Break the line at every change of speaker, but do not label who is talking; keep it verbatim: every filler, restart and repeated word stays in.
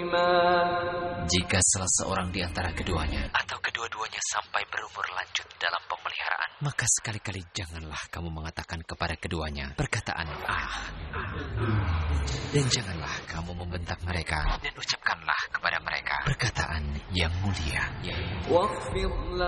Jika salah seorang di antara keduanya atau kedua-duanya sampai berumur lanjut dalam pemeliharaan, maka sekali-kali janganlah kamu mengatakan kepada keduanya perkataan ah. Dan janganlah kamu membentak mereka, dan ucapkanlah kepada mereka perkataan yang mulia, yaitu